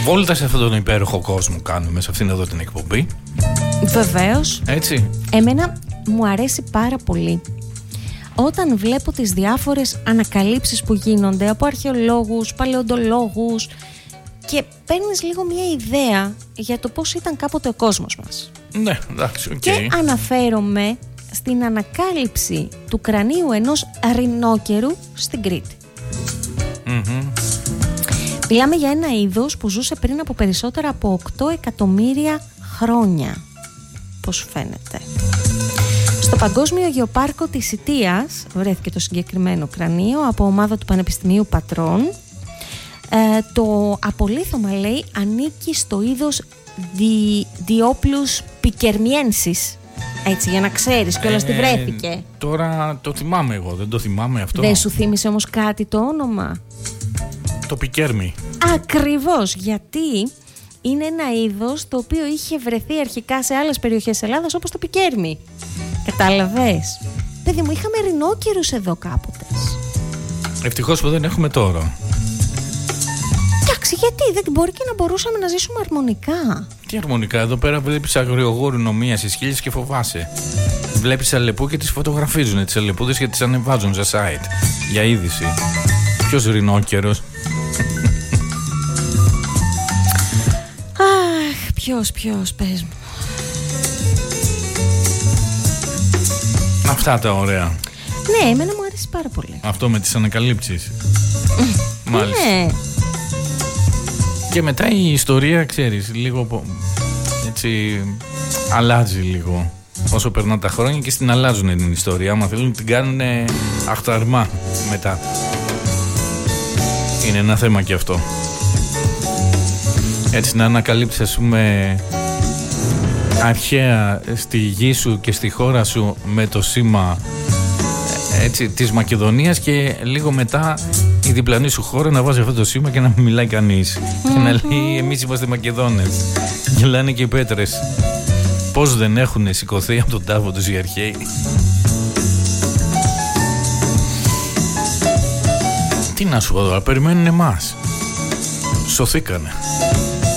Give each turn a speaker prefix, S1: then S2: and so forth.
S1: Βόλτα σε αυτόν τον υπέροχο κόσμο κάνουμε σε αυτήν εδώ την εκπομπή.
S2: Βεβαίως.
S1: Έτσι.
S2: Εμένα μου αρέσει πάρα πολύ όταν βλέπω τις διάφορες ανακαλύψεις που γίνονται από αρχαιολόγους, παλαιοντολόγους και παίρνεις λίγο μια ιδέα για το πώς ήταν κάποτε ο κόσμος μας.
S1: Ναι, εντάξει, οκ.
S2: Και αναφέρομαι στην ανακάλυψη του κρανίου ενός ρινόκερου στην Κρήτη. Μιλάμε για ένα είδος που ζούσε πριν από περισσότερα από 8 εκατομμύρια χρόνια. Πώς φαίνεται. Στο Παγκόσμιο Γεωπάρκο της Ιτίας βρέθηκε το συγκεκριμένο κρανίο από ομάδα του Πανεπιστημίου Πατρών. Το απολίθωμα, λέει, ανήκει στο είδος Dioplus pikermiensis. Έτσι, για να ξέρεις κιόλας τι βρέθηκε.
S1: Τώρα το θυμάμαι εγώ, δεν το θυμάμαι αυτό.
S2: Δεν σου θύμισε όμως κάτι το όνομα?
S1: Το πικέρμι.
S2: Ακριβώς, γιατί είναι ένα είδος το οποίο είχε βρεθεί αρχικά σε άλλες περιοχές της Ελλάδας, όπως το πικέρμι. Κατάλαβες? Παιδί μου, είχαμε ρινόκερους εδώ κάποτε.
S1: Ευτυχώς που δεν έχουμε τώρα.
S2: Εντάξει, γιατί δεν μπορεί και να μπορούσαμε να ζήσουμε αρμονικά.
S1: Τι αρμονικά, εδώ πέρα βλέπεις αγριογούρινο μία στις χίλιες και φοβάσαι. Βλέπεις αλεπού και τις φωτογραφίζουν τις αλεπούδες και τις ανεβάζουν σε site για είδηση. Ποιος ρινόκερος?
S2: Αχ, ποιος, πες μου.
S1: Αυτά τα ωραία.
S2: Ναι, εμένα μου αρέσει πάρα πολύ.
S1: Αυτό με τις ανακαλύψεις. Μάλιστα.
S2: Ναι.
S1: Και μετά η ιστορία, ξέρεις, λίγο έτσι αλλάζει λίγο όσο περνά τα χρόνια και στην αλλάζουν την ιστορία. Άμα θέλουν την κάνουν αχταρμά μετά. Είναι ένα θέμα και αυτό. Έτσι να ανακαλύψεις, ας πούμε, αρχαία στη γη σου και στη χώρα σου με το σήμα έτσι της Μακεδονίας και λίγο μετά η διπλανή σου χώρα να βάζει αυτό το σήμα και να μην μιλάει κανείς και να λέει εμείς είμαστε Μακεδόνες. Γελάνε και οι πέτρες. Πώς δεν έχουν σηκωθεί από τον τάφο τους οι αρχαίοι. Τι να σου πω τώρα, περιμένουν εμάς. Σωθήκανε.